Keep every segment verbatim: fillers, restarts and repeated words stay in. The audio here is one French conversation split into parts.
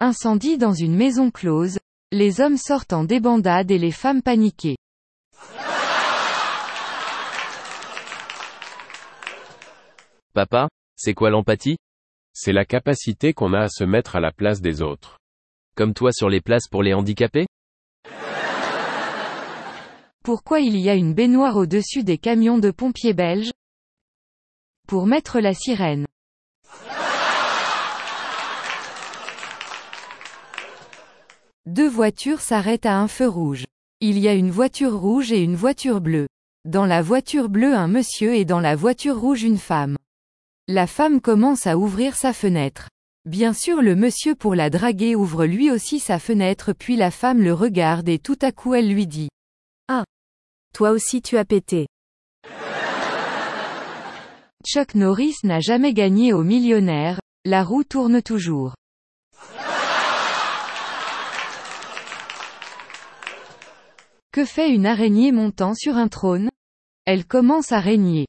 Incendie dans une maison close, les hommes sortent en débandade et les femmes paniquées. Papa, c'est quoi l'empathie? C'est la capacité qu'on a à se mettre à la place des autres. Comme toi sur les places pour les handicapés? Pourquoi il y a une baignoire au-dessus des camions de pompiers belges? Pour mettre la sirène. Deux voitures s'arrêtent à un feu rouge. Il y a une voiture rouge et une voiture bleue. Dans la voiture bleue un monsieur et dans la voiture rouge une femme. La femme commence à ouvrir sa fenêtre. Bien sûr le monsieur pour la draguer ouvre lui aussi sa fenêtre puis la femme le regarde et tout à coup elle lui dit. Ah. Toi aussi tu as pété. Chuck Norris n'a jamais gagné au millionnaire, la roue tourne toujours. Que fait une araignée montant sur un trône? Elle commence à régner.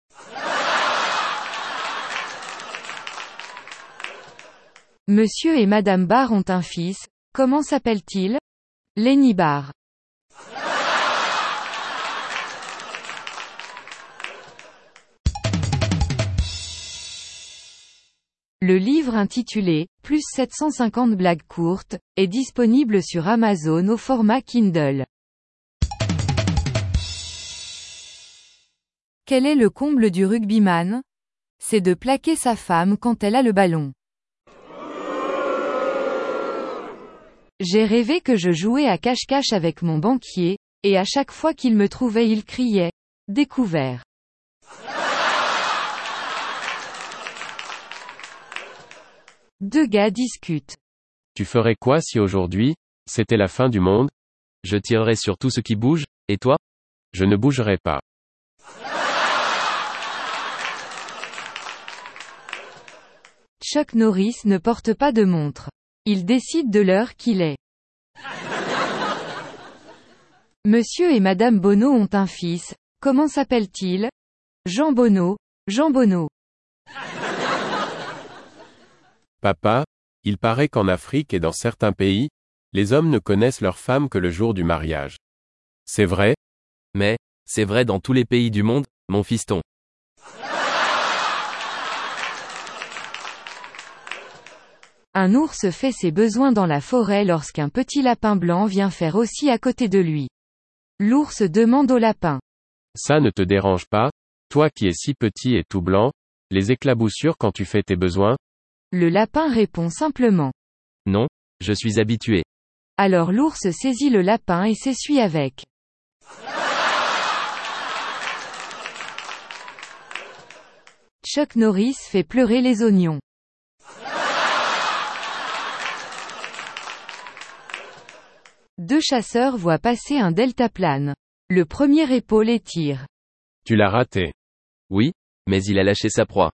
Monsieur et Madame Barr ont un fils, comment s'appelle-t-il? Lenny Barr. Le livre intitulé « Plus sept cent cinquante blagues courtes » est disponible sur Amazon au format Kindle. Quel est le comble du rugbyman? C'est de plaquer sa femme quand elle a le ballon. J'ai rêvé que je jouais à cache-cache avec mon banquier, et à chaque fois qu'il me trouvait il criait « Découvert ». Deux gars discutent. Tu ferais quoi si aujourd'hui, c'était la fin du monde? Je tirerais sur tout ce qui bouge, et toi? Je ne bougerais pas. Chuck Norris ne porte pas de montre. Il décide de l'heure qu'il est. Monsieur et Madame Bono ont un fils, comment s'appelle-t-il? Jean Bono, Jean Bono. Papa, il paraît qu'en Afrique et dans certains pays, les hommes ne connaissent leurs femmes que le jour du mariage. C'est vrai? Mais, c'est vrai dans tous les pays du monde, mon fiston. Un ours fait ses besoins dans la forêt lorsqu'un petit lapin blanc vient faire aussi à côté de lui. L'ours demande au lapin. Ça ne te dérange pas, toi qui es si petit et tout blanc, les éclaboussures quand tu fais tes besoins? Le lapin répond simplement. Non, je suis habitué. Alors l'ours saisit le lapin et s'essuie avec. Chuck Norris fait pleurer les oignons. Deux chasseurs voient passer un deltaplane. Le premier épaule et tire. Tu l'as raté. Oui, mais il a lâché sa proie.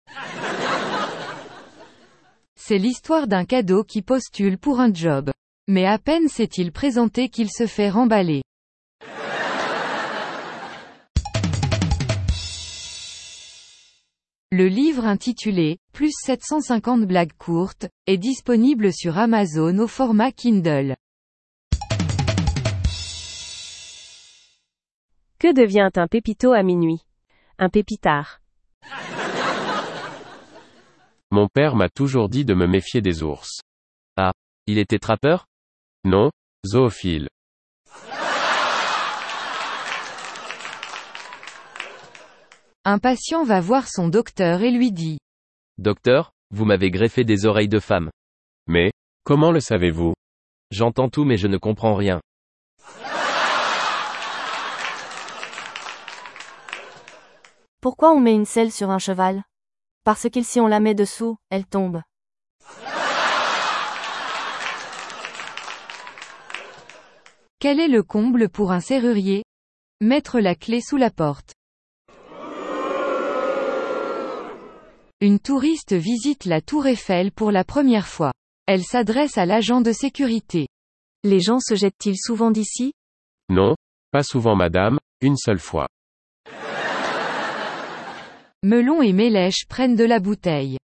C'est l'histoire d'un cadeau qui postule pour un job. Mais à peine s'est-il présenté qu'il se fait remballer. Le livre intitulé « Plus sept cent cinquante blagues courtes » est disponible sur Amazon au format Kindle. Que devient un pépito à minuit? Un pépitard. Mon père m'a toujours dit de me méfier des ours. Ah, il était trappeur? Non, zoophile. Un patient va voir son docteur et lui dit. Docteur, vous m'avez greffé des oreilles de femme. Mais, comment le savez-vous? J'entends tout mais je ne comprends rien. Pourquoi on met une selle sur un cheval? Parce que si on la met dessous, elle tombe. Quel est le comble pour un serrurier? Mettre la clé sous la porte. Une touriste visite la tour Eiffel pour la première fois. Elle s'adresse à l'agent de sécurité. Les gens se jettent-ils souvent d'ici? Non, pas souvent madame, une seule fois. Melon et Mélèche prennent de la bouteille.